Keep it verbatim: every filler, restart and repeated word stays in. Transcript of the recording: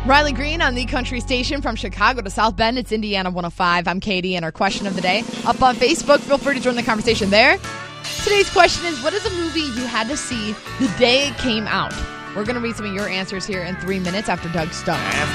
Riley Green on the Country Station from Chicago to South Bend. It's Indiana one oh five. I'm Katie, and our question of the day up on Facebook. Feel free to join the conversation there. Today's question is, what is a movie you had to see the day it came out? We're going to read some of your answers here in three minutes after Doug Stone.